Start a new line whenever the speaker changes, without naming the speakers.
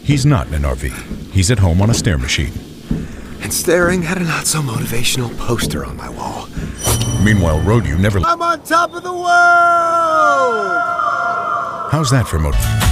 He's not in an RV. He's at home on a stair machine.
And staring at a not-so-motivational poster on my wall.
Meanwhile, Road, you never...
I'm on top of the world!
How's that for motivation?